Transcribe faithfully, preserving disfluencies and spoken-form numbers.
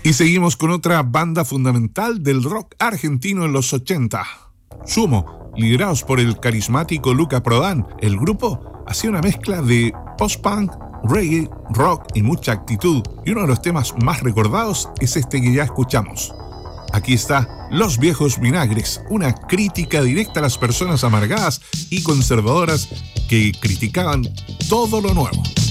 Y seguimos con otra banda fundamental del rock argentino en los ochenta. Sumo, liderados por el carismático Luca Prodan. El grupo hacía una mezcla de post-punk, reggae, rock y mucha actitud. Y uno de los temas más recordados es este que ya escuchamos. Aquí está Los Viejos Vinagres, una crítica directa a las personas amargadas y conservadoras que criticaban todo lo nuevo.